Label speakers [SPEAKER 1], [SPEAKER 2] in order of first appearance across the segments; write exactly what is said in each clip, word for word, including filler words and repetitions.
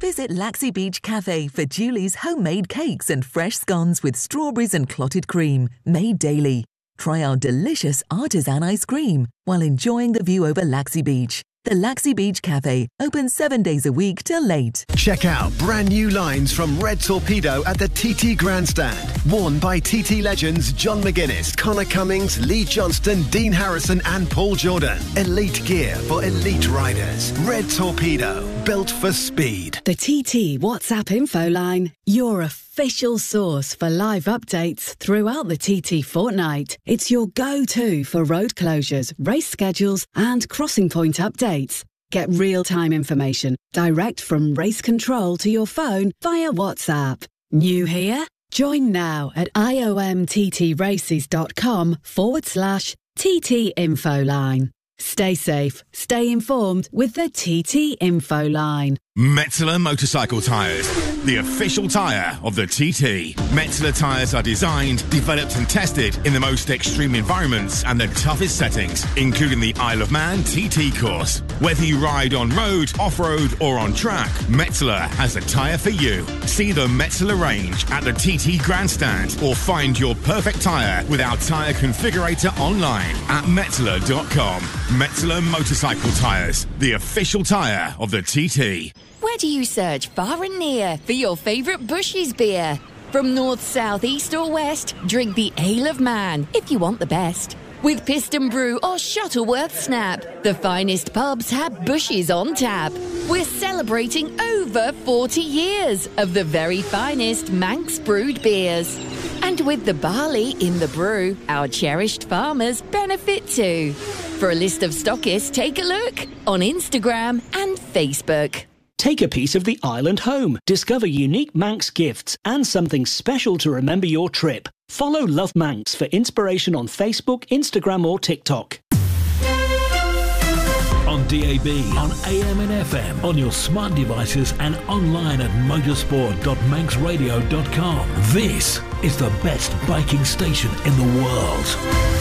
[SPEAKER 1] Visit Laxey Beach Cafe for Julie's homemade cakes and fresh scones with strawberries and clotted cream, made daily. Try our delicious artisan ice cream while enjoying the view over Laxey Beach. The Laxey Beach Cafe, open seven days a week till late.
[SPEAKER 2] Check out brand new lines from Red Torpedo at the T T Grandstand. Worn by T T legends John McGuinness, Connor Cummings, Lee Johnston, Dean Harrison and Paul Jordan. Elite gear for elite riders. Red Torpedo, built for speed.
[SPEAKER 3] The T T WhatsApp info line, your official source for live updates throughout the T T fortnight. It's your go-to for road closures, race schedules and crossing point updates. Get real-time information direct from race control to your phone via WhatsApp. New here? Join now at iomttraces.com forward slash TT info line. Stay safe, stay informed with the T T info line.
[SPEAKER 4] Metzeler Motorcycle Tyres, the official tyre of the T T. Metzeler tyres are designed, developed and tested in the most extreme environments and the toughest settings, including the Isle of Man T T course. Whether you ride on road, off-road or on track, Metzeler has a tyre for you. See the Metzeler range at the T T Grandstand or find your perfect tyre with our tyre configurator online at metzeler dot com. Metzeler Motorcycle Tyres, the official tyre of the T T.
[SPEAKER 5] Where do you search far and near for your favourite Bush's beer? From north, south, east or west, drink the Ale of Man if you want the best. With Piston Brew or Shuttleworth Snap, the finest pubs have Bush's on tap. We're celebrating over forty years of the very finest Manx brewed beers. And with the barley in the brew, our cherished farmers benefit too. For a list of stockists, take a look on Instagram and Facebook.
[SPEAKER 6] Take a piece of the island home. Discover unique Manx gifts and something special to remember your trip. Follow Love Manx for inspiration on Facebook, Instagram or TikTok.
[SPEAKER 7] On D A B, on A M and F M, on your smart devices and online at motorsport dot manx radio dot com. This is the best biking station in the world.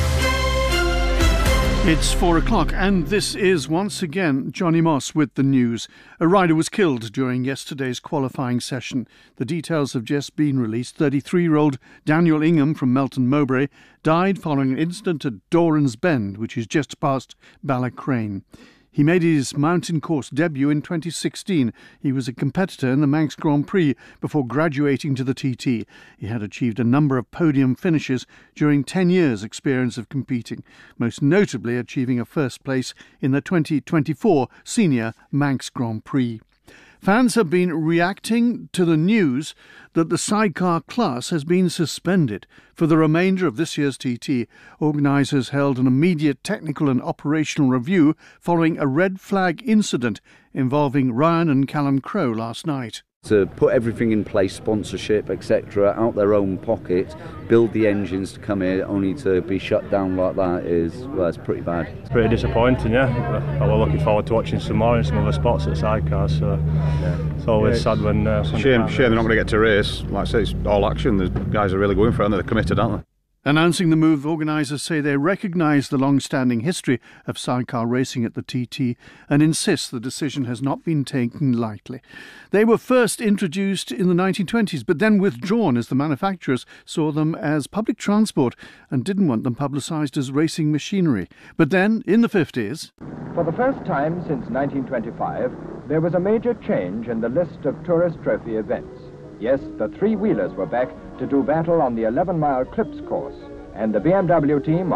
[SPEAKER 8] It's four o'clock and this is once again Johnny Moss with the news. A rider was killed during yesterday's qualifying session. The details have just been released. thirty-three-year-old Daniel Ingham from Melton Mowbray died following an incident at Doran's Bend, which is just past Ballacrane. He made his mountain course debut in twenty sixteen. He was a competitor in the Manx Grand Prix before graduating to the T T. He had achieved a number of podium finishes during ten years' experience of competing, most notably achieving a first place in the twenty twenty-four Senior Manx Grand Prix. Fans have been reacting to the news that the sidecar class has been suspended. For the remainder of this year's T T, organisers held an immediate technical and operational review following a red flag incident involving Ryan and Callum Crowe last night.
[SPEAKER 9] To put everything in place, sponsorship, et cetera, out their own pocket, build the engines to come here, only to be shut down like that is, well, it's pretty bad.
[SPEAKER 10] It's pretty disappointing, yeah. But we're looking forward to watching some more in some other spots at sidecars, so yeah. It's always yeah, it's sad when... Uh, when
[SPEAKER 11] shame, shame they're not going to get to race. Like I say, it's all action. The guys are really going for it and they're committed, aren't they?
[SPEAKER 8] Announcing the move, organisers say they recognise the long-standing history of sidecar racing at the T T and insist the decision has not been taken lightly. They were first introduced in the nineteen twenties, but then withdrawn as the manufacturers saw them as public transport and didn't want them publicised as racing machinery. But then, in the fifties...
[SPEAKER 12] For the first time since nineteen twenty-five, there was a major change in the list of tourist trophy events. Yes, the three-wheelers were back to do battle on the eleven-mile Clips course, and the B M W team